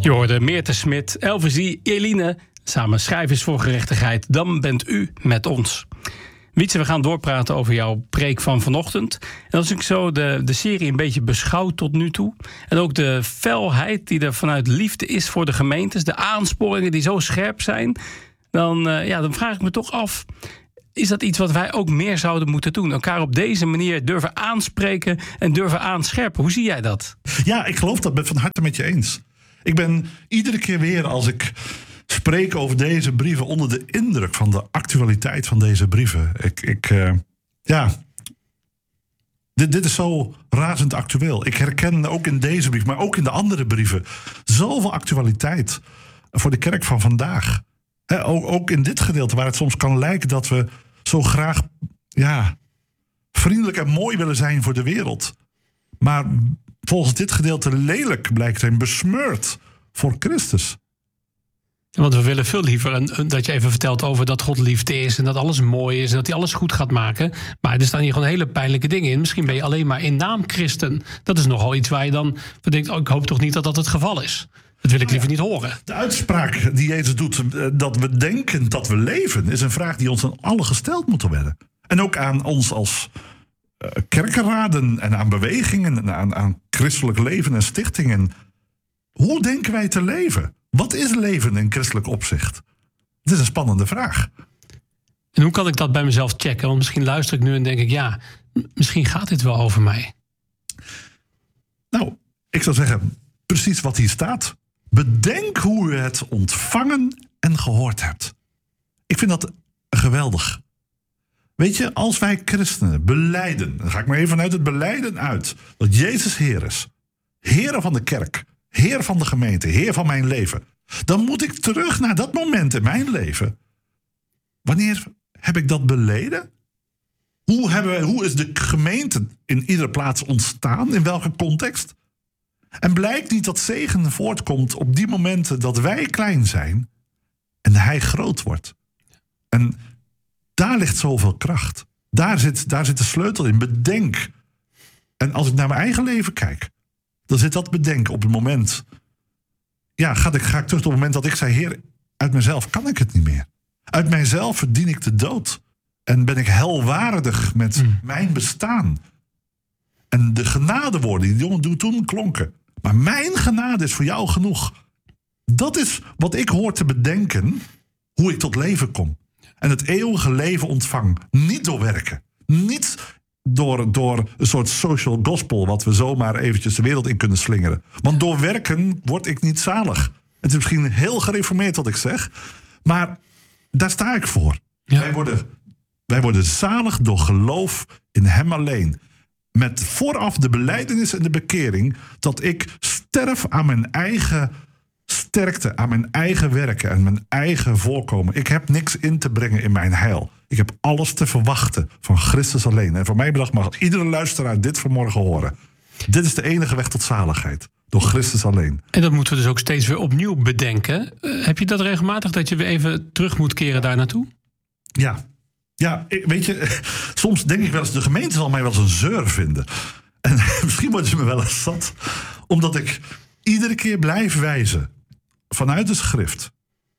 Je hoorde Meerte Smit, Elvisie, Eline, samen schrijvers voor gerechtigheid. Dan bent u met ons. Wietse, we gaan doorpraten over jouw preek van vanochtend. En als ik zo de serie een beetje beschouw tot nu toe, en ook de felheid die er vanuit liefde is voor de gemeentes, de aansporingen die zo scherp zijn, dan vraag ik me toch af, is dat iets wat wij ook meer zouden moeten doen? Elkaar op deze manier durven aanspreken en durven aanscherpen. Hoe zie jij dat? Ja, ik geloof dat, ben van harte met je eens. Ik ben iedere keer weer, als ik spreek over deze brieven, onder de indruk van de actualiteit van deze brieven. Dit is zo razend actueel. Ik herken ook in deze brief, maar ook in de andere brieven, zoveel actualiteit voor de kerk van vandaag. Ook in dit gedeelte, waar het soms kan lijken dat we zo graag vriendelijk en mooi willen zijn voor de wereld. Maar volgens dit gedeelte lelijk blijkt zijn, besmeurd voor Christus. Want we willen veel liever dat je even vertelt over dat God liefde is en dat alles mooi is en dat hij alles goed gaat maken. Maar er staan hier gewoon hele pijnlijke dingen in. Misschien ben je alleen maar in naam christen. Dat is nogal iets waar je dan denkt, ik hoop toch niet dat dat het geval is. Dat wil ik liever niet horen. De uitspraak die Jezus doet, dat we denken dat we leven, is een vraag die ons aan allen gesteld moet worden. En ook aan ons als kerkenraden en aan bewegingen en aan christelijk leven en stichtingen. Hoe denken wij te leven? Wat is leven in christelijk opzicht? Het is een spannende vraag. En hoe kan ik dat bij mezelf checken? Want misschien luister ik nu en denk ik, misschien gaat dit wel over mij. Nou, ik zou zeggen, precies wat hier staat. Bedenk hoe u het ontvangen en gehoord hebt. Ik vind dat geweldig. Weet je, als wij christenen belijden, dan ga ik maar even vanuit het belijden uit, dat Jezus Heer is. Heer van de kerk, Heer van de gemeente, Heer van mijn leven. Dan moet ik terug naar dat moment in mijn leven. Wanneer heb ik dat beleden? Hoe is de gemeente in iedere plaats ontstaan? In welke context? En blijkt niet dat zegen voortkomt op die momenten dat wij klein zijn en hij groot wordt. En daar ligt zoveel kracht. Daar zit de sleutel in. Bedenk. En als ik naar mijn eigen leven kijk, dan zit dat bedenken op het moment. Ga ik terug op het moment dat ik zei, Heer, uit mezelf kan ik het niet meer. Uit mijzelf verdien ik de dood. En ben ik helwaardig met mijn bestaan. En de genadewoorden die de jongen toen klonken. Maar mijn genade is voor jou genoeg. Dat is wat ik hoor te bedenken, hoe ik tot leven kom. En het eeuwige leven ontvang. Niet door werken. Niet door een soort social gospel, wat we zomaar eventjes de wereld in kunnen slingeren. Want door werken word ik niet zalig. Het is misschien heel gereformeerd wat ik zeg, maar daar sta ik voor. Ja. Wij worden zalig door geloof in hem alleen. Met vooraf de belijdenis en de bekering dat ik sterf aan mijn eigen sterkte, aan mijn eigen werken en mijn eigen voorkomen. Ik heb niks in te brengen in mijn heil. Ik heb alles te verwachten van Christus alleen. En voor mij bedacht mag iedere luisteraar dit vanmorgen horen. Dit is de enige weg tot zaligheid. Door Christus alleen. En dat moeten we dus ook steeds weer opnieuw bedenken. Heb je dat regelmatig, dat je weer even terug moet keren daar naartoe? Ja, weet je, soms denk ik wel eens, de gemeente zal mij wel eens een zeur vinden. En misschien worden ze me wel eens zat. Omdat ik iedere keer blijf wijzen, vanuit de schrift,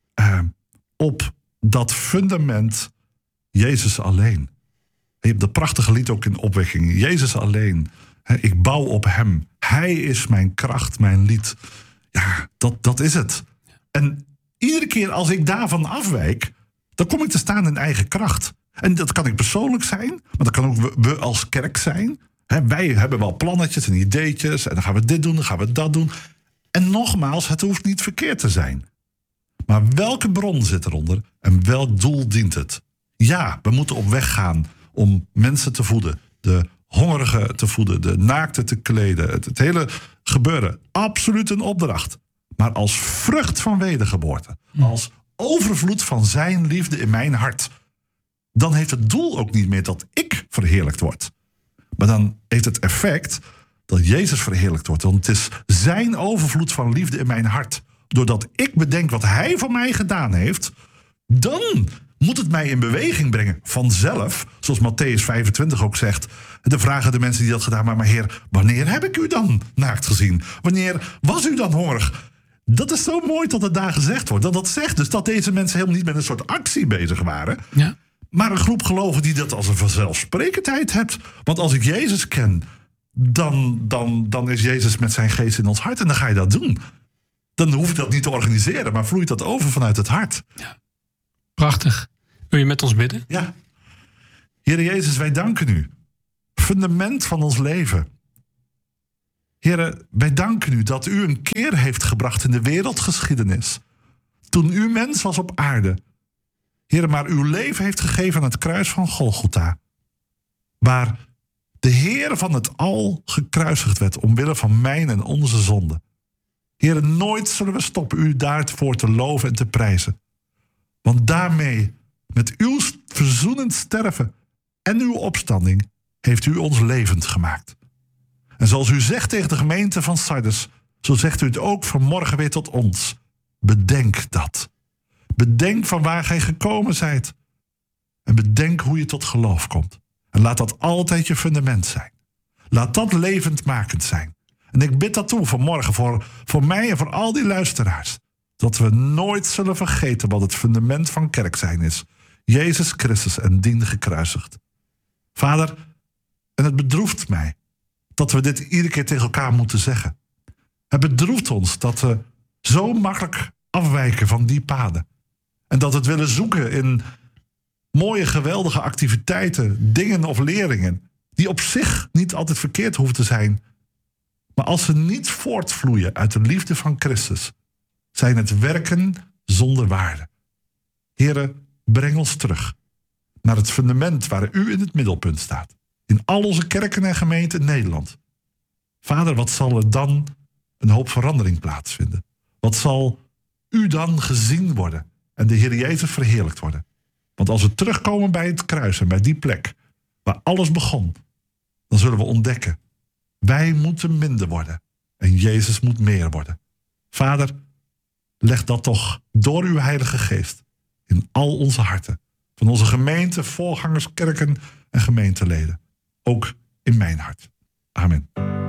op dat fundament Jezus alleen. Je hebt dat prachtige lied ook in opwekking. Jezus alleen. Ik bouw op hem. Hij is mijn kracht, mijn lied. Ja, dat is het. En iedere keer als ik daarvan afwijk, dan kom ik te staan in eigen kracht. En dat kan ik persoonlijk zijn, maar dat kan ook we als kerk zijn. Wij hebben wel plannetjes en ideetjes. En dan gaan we dit doen, dan gaan we dat doen. En nogmaals, het hoeft niet verkeerd te zijn. Maar welke bron zit eronder en welk doel dient het? Ja, we moeten op weg gaan om mensen te voeden. De hongerigen te voeden, de naakten te kleden. Het hele gebeuren. Absoluut een opdracht. Maar als vrucht van wedergeboorte. Als overvloed van zijn liefde in mijn hart. Dan heeft het doel ook niet meer dat ik verheerlijkt word. Maar dan heeft het effect dat Jezus verheerlijkt wordt. Want het is zijn overvloed van liefde in mijn hart. Doordat ik bedenk wat hij voor mij gedaan heeft, dan moet het mij in beweging brengen vanzelf. Zoals Mattheüs 25 ook zegt. Dan vragen de mensen die dat gedaan hebben, maar Heer, wanneer heb ik u dan naakt gezien? Wanneer was u dan hongerig? Dat is zo mooi dat het daar gezegd wordt. Dat zegt dus dat deze mensen helemaal niet met een soort actie bezig waren. Ja. Maar een groep gelovigen die dat als een vanzelfsprekendheid hebt. Want als ik Jezus ken, dan is Jezus met zijn geest in ons hart. En dan ga je dat doen. Dan hoef je dat niet te organiseren, maar vloeit dat over vanuit het hart. Ja. Prachtig. Wil je met ons bidden? Ja. Heere Jezus, wij danken u. Fundament van ons leven. Heere, wij danken u dat u een keer heeft gebracht in de wereldgeschiedenis. Toen u mens was op aarde. Heere, maar uw leven heeft gegeven aan het kruis van Golgotha. Waar de Heer van het al gekruisigd werd omwille van mijn en onze zonde. Heere, nooit zullen we stoppen u daarvoor te loven en te prijzen. Want daarmee, met uw verzoenend sterven en uw opstanding, heeft u ons levend gemaakt. En zoals u zegt tegen de gemeente van Sardes, zo zegt u het ook vanmorgen weer tot ons. Bedenk dat. Bedenk van waar gij gekomen zijt. En bedenk hoe je tot geloof komt. En laat dat altijd je fundament zijn. Laat dat levendmakend zijn. En ik bid dat toe vanmorgen voor mij en voor al die luisteraars. Dat we nooit zullen vergeten wat het fundament van kerk zijn is. Jezus Christus en dien gekruisigd. Vader, en het bedroeft mij dat we dit iedere keer tegen elkaar moeten zeggen. Het bedroeft ons dat we zo makkelijk afwijken van die paden. En dat we het willen zoeken in mooie, geweldige activiteiten, dingen of leringen, die op zich niet altijd verkeerd hoeven te zijn. Maar als ze niet voortvloeien uit de liefde van Christus, zijn het werken zonder waarde. Here, breng ons terug naar het fundament waar u in het middelpunt staat. In al onze kerken en gemeenten in Nederland. Vader, wat zal er dan een hoop verandering plaatsvinden? Wat zal u dan gezien worden en de Heer Jezus verheerlijkt worden? Want als we terugkomen bij het kruis en bij die plek waar alles begon, dan zullen we ontdekken, wij moeten minder worden en Jezus moet meer worden. Vader, leg dat toch door uw Heilige Geest in al onze harten. Van onze gemeente, voorgangers, kerken en gemeenteleden. Ook in mijn hart. Amen.